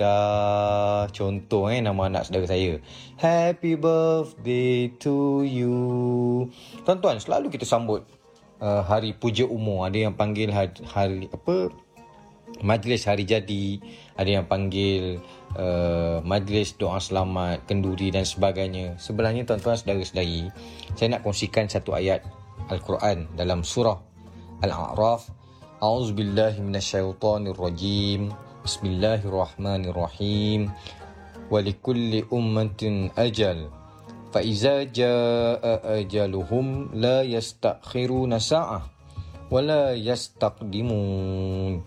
Contoh nama anak saudara saya, happy birthday to you. Tuan-tuan, selalu kita sambut hari puja umur. Ada yang panggil hari majlis hari jadi, ada yang panggil majlis doa selamat, kenduri dan sebagainya. Sebenarnya tuan-tuan saudara-saudari, saya nak kongsikan satu ayat Al-Quran dalam surah Al-A'raf. A'udzubillahi minasyaitonirrajim. Bismillahirrahmanirrahim. Walikulli ummatin ajal. Faiza jaa ajaluhum la yastakhiruna sa'ah wa la yastaqdimun.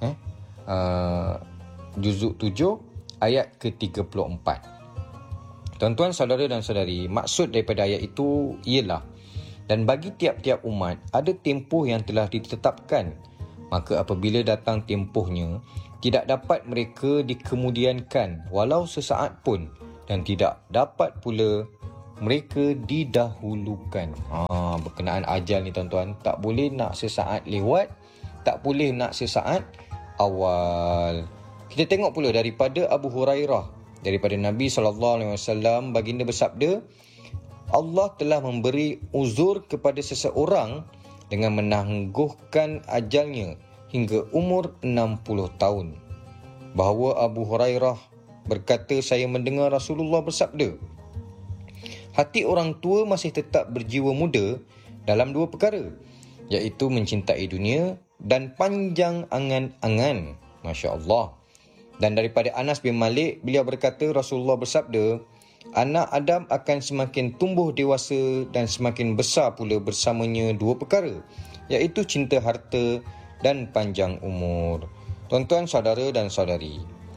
Juzuk 7 ayat ke-34. Tuan-tuan, saudara dan saudari, maksud daripada ayat itu ialah, dan bagi tiap-tiap umat ada tempoh yang telah ditetapkan, maka apabila datang tempohnya, tidak dapat mereka dikemudiankan walau sesaat pun, dan tidak dapat pula mereka didahulukan. Berkenaan ajal ni tuan-tuan, tak boleh nak sesaat lewat, tak boleh nak sesaat awal. Kita tengok pula daripada Abu Hurairah, daripada Nabi SAW, baginda bersabda, Allah telah memberi uzur kepada seseorang dengan menangguhkan ajalnya hingga umur 60 tahun. Bahawa Abu Hurairah berkata, saya mendengar Rasulullah bersabda, hati orang tua masih tetap berjiwa muda dalam dua perkara, iaitu mencintai dunia dan panjang angan-angan. Masya Allah. Dan daripada Anas bin Malik, beliau berkata, Rasulullah bersabda, anak Adam akan semakin tumbuh dewasa dan semakin besar pula bersamanya dua perkara, iaitu cinta harta dan panjang umur. Tuan-tuan, saudara dan saudari,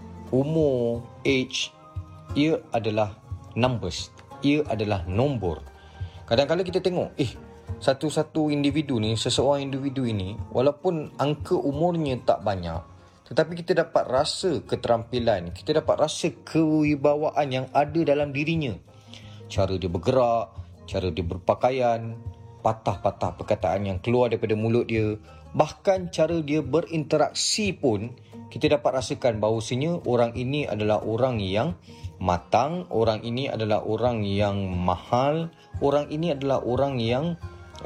umur, age, ia adalah numbers, ia adalah nombor. Kadang-kadang kita tengok, satu-satu individu ni, seseorang individu ini, walaupun angka umurnya tak banyak, tetapi kita dapat rasa keterampilan, kita dapat rasa kewibawaan yang ada dalam dirinya. Cara dia bergerak, cara dia berpakaian, patah-patah perkataan yang keluar daripada mulut dia, bahkan cara dia berinteraksi pun, kita dapat rasakan bahawasanya orang ini adalah orang yang matang, orang ini adalah orang yang mahal, orang ini adalah orang yang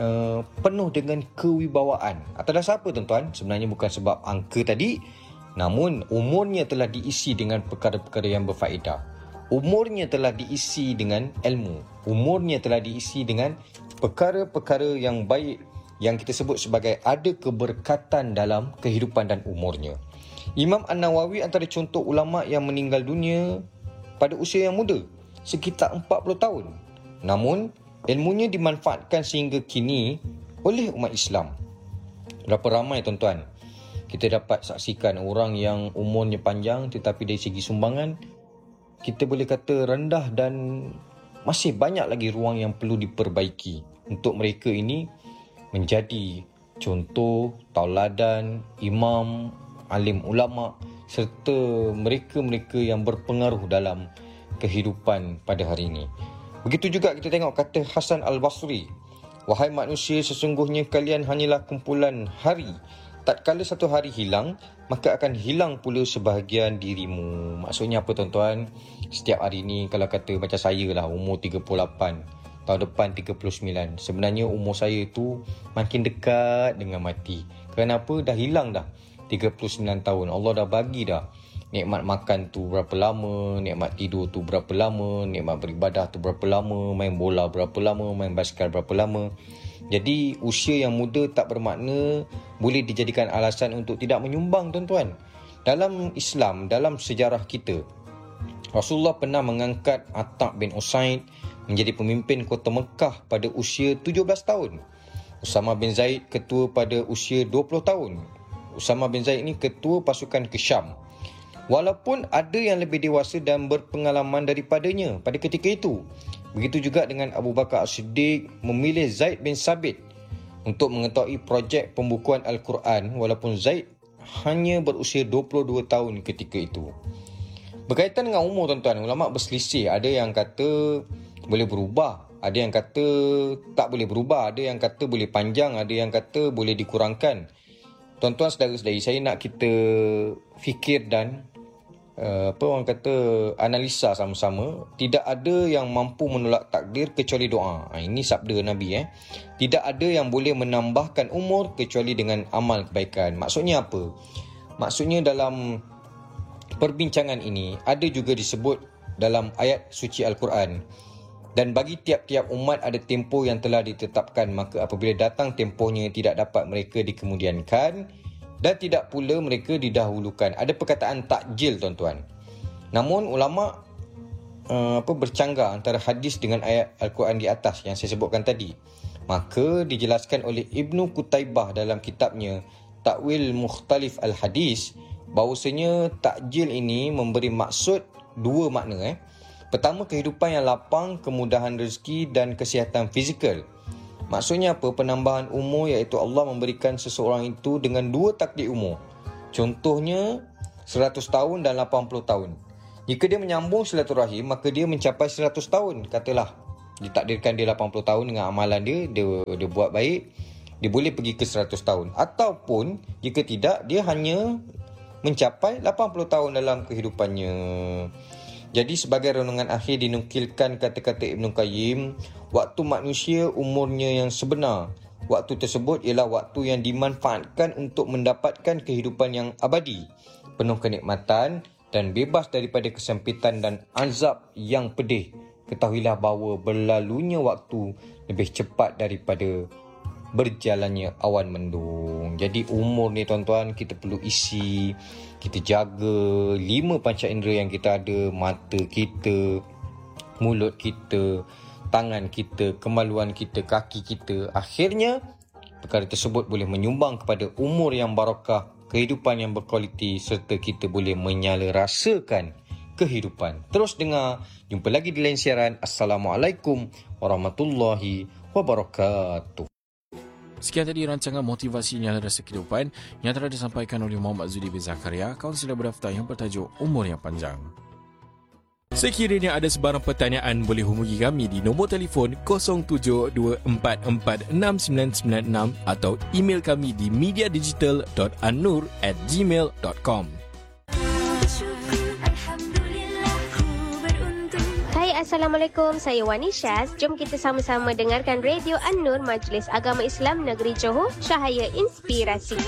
penuh dengan kewibawaan. Atas dasar apa tuan-tuan? Sebenarnya bukan sebab angka tadi, namun umurnya telah diisi dengan perkara-perkara yang berfaedah. Umurnya telah diisi dengan ilmu. Umurnya telah diisi dengan perkara-perkara yang baik, yang kita sebut sebagai ada keberkatan dalam kehidupan dan umurnya. Imam An-Nawawi antara contoh ulama yang meninggal dunia pada usia yang muda, sekitar 40 tahun. Namun ilmunya dimanfaatkan sehingga kini oleh umat Islam. Berapa ramai tuan-tuan kita dapat saksikan orang yang umurnya panjang tetapi dari segi sumbangan kita boleh kata rendah, dan masih banyak lagi ruang yang perlu diperbaiki untuk mereka ini menjadi contoh, tauladan, imam, alim ulama serta mereka-mereka yang berpengaruh dalam kehidupan pada hari ini. Begitu juga kita tengok kata Hasan Al-Basri, wahai manusia, sesungguhnya kalian hanyalah kumpulan hari. Tatkala satu hari hilang, maka akan hilang pula sebahagian dirimu. Maksudnya apa tuan-tuan? Setiap hari ni, kalau kata macam saya lah, umur 38, tahun depan 39. Sebenarnya umur saya tu makin dekat dengan mati. Kenapa? Dah hilang dah 39 tahun. Allah dah bagi dah nikmat makan tu berapa lama, nikmat tidur tu berapa lama, nikmat beribadah tu berapa lama, main bola berapa lama, main basikal berapa lama. Jadi usia yang muda tak bermakna boleh dijadikan alasan untuk tidak menyumbang tuan-tuan. Dalam Islam, dalam sejarah kita, Rasulullah pernah mengangkat Attab bin Usaid menjadi pemimpin kota Mekah pada usia 17 tahun. Usama bin Zaid ketua pada usia 20 tahun. Usama bin Zaid ni ketua pasukan ke Syam. Walaupun ada yang lebih dewasa dan berpengalaman daripadanya pada ketika itu. Begitu juga dengan Abu Bakar As-Siddiq memilih Zaid bin Sabit untuk mengetahui projek pembukuan Al-Quran, walaupun Zaid hanya berusia 22 tahun ketika itu. Berkaitan dengan umur tuan-tuan, ulama berselisih. Ada yang kata boleh berubah, ada yang kata tak boleh berubah, ada yang kata boleh panjang, ada yang kata boleh dikurangkan. Tuan-tuan saudara-saudari, saya nak kita fikir dan orang kata analisa sama-sama, tidak ada yang mampu menolak takdir kecuali doa. Ini sabda Nabi. Tidak ada yang boleh menambahkan umur kecuali dengan amal kebaikan. Maksudnya apa? Maksudnya dalam perbincangan ini ada juga disebut dalam ayat suci Al-Quran. Dan bagi tiap-tiap umat ada tempoh yang telah ditetapkan, maka apabila datang tempohnya tidak dapat mereka dikemudiankan dan tidak pula mereka didahulukan. Ada perkataan takjil, tuan-tuan. Namun ulama bercanggah antara hadis dengan ayat Al-Quran di atas yang saya sebutkan tadi. Maka dijelaskan oleh Ibnu Qutaibah dalam kitabnya Ta'wil Mukhtalif Al-Hadis, bahawasanya takjil ini memberi maksud dua makna. Pertama, kehidupan yang lapang, kemudahan rezeki dan kesihatan fizikal. Maksudnya apa? Penambahan umur, iaitu Allah memberikan seseorang itu dengan dua takdir umur. Contohnya 100 tahun dan 80 tahun. Jika dia menyambung silaturahim, maka dia mencapai 100 tahun. Katalah ditakdirkan dia 80 tahun dengan amalan dia buat baik, dia boleh pergi ke 100 tahun. Ataupun jika tidak, dia hanya mencapai 80 tahun dalam kehidupannya. Jadi sebagai renungan akhir dinukilkan kata-kata Ibn Qayyim, waktu manusia umurnya yang sebenar. Waktu tersebut ialah waktu yang dimanfaatkan untuk mendapatkan kehidupan yang abadi, penuh kenikmatan dan bebas daripada kesempitan dan azab yang pedih. Ketahuilah bahawa berlalunya waktu lebih cepat daripada berjalannya awan mendung. Jadi umur ni, tuan-tuan, kita perlu isi, kita jaga 5 panca indera yang kita ada. Mata kita, mulut kita, tangan kita, kemaluan kita, kaki kita. Akhirnya perkara tersebut boleh menyumbang kepada umur yang barakah, kehidupan yang berkualiti, serta kita boleh menyala rasakan kehidupan. Terus dengar. Jumpa lagi di lain siaran. Assalamualaikum warahmatullahi wabarakatuh. Sekian tadi rancangan motivasi nyala rasa kehidupan yang telah disampaikan oleh Muhammad Zudi bin Zakaria, kaunselor berdaftar yang bertajuk Umur yang Panjang. Sekiranya ada sebarang pertanyaan, boleh hubungi kami di nombor telefon 0724469996 atau email kami di mediadigital.annur@gmail.com. Assalamualaikum, saya Wani Syaz. Jom kita sama-sama dengarkan Radio An-Nur, Majlis Agama Islam Negeri Johor, Cahaya Inspirasi.